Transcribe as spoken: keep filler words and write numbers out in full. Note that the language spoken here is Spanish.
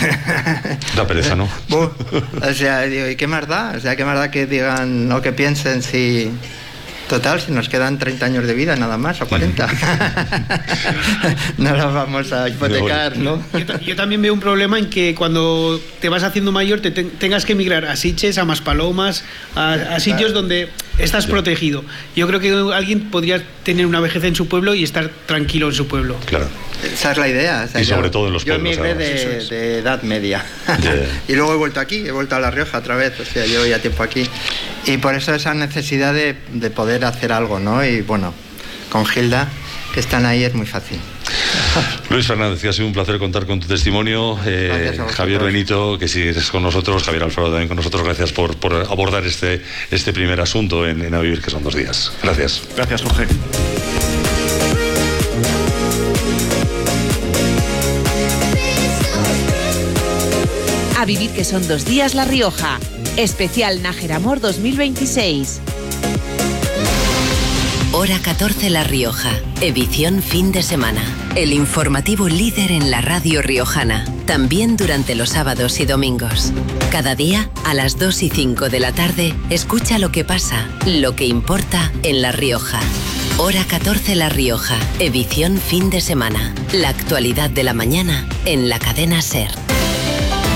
Da pereza, ¿no? O sea, digo, ¿y qué más da? O sea, ¿qué más da que digan o que piensen si... Total, si nos quedan treinta años de vida nada más, o cuarenta. No los vamos a hipotecar, ¿no? Yo, yo también veo un problema en que cuando te vas haciendo mayor te te tengas que emigrar a Sitges, a Maspalomas, a, a sitios claro. donde estás protegido. Yo creo que alguien podría tener una vejez en su pueblo y estar tranquilo en su pueblo. Claro. Esa es la idea. O sea, y yo, sobre todo en los yo pueblos. Yo emigré de, es. de edad media. Yeah. Y luego he vuelto aquí, he vuelto a La Rioja otra vez. O sea, llevo ya tiempo aquí. Y por eso esa necesidad de, de poder hacer algo, ¿no? Y bueno, con Gilda, que están ahí, es muy fácil. Luis Fernández, que ha sido un placer contar con tu testimonio. Eh, Javier Benito, que sigues con nosotros, Javier Alfaro también con nosotros. Gracias por, por abordar este, este primer asunto en, en A Vivir, que son dos días. Gracias. Gracias, Jorge. A Vivir, que son dos días, La Rioja. Especial Nájera Amor dos mil veintiséis. Hora catorce La Rioja, edición fin de semana. El informativo líder en la radio riojana, también durante los sábados y domingos. Cada día, a las dos y cinco de la tarde, escucha lo que pasa, lo que importa en La Rioja. Hora catorce La Rioja, edición fin de semana. La actualidad de la mañana en la cadena SER.